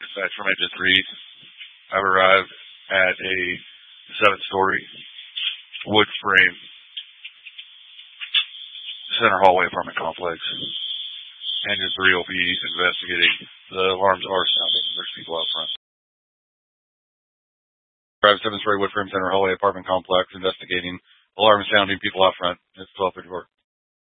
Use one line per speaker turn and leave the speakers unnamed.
Dispatch from Engine 3. I've arrived at a 7-story wood frame center hallway apartment complex. Engine 3 will be investigating. The alarms are sounding. There's people out front. Arrived at 7-story wood frame center hallway apartment complex investigating. Alarm sounding. People out front. It's 12:34.